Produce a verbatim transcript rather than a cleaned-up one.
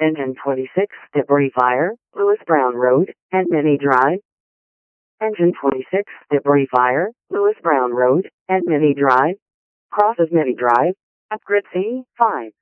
Engine twenty-six, debris fire, Lewis Brown Road, and Mini Drive. Engine twenty-six, debris fire, Lewis Brown Road, and Mini Drive. Crosses Mini Drive, at grid C five.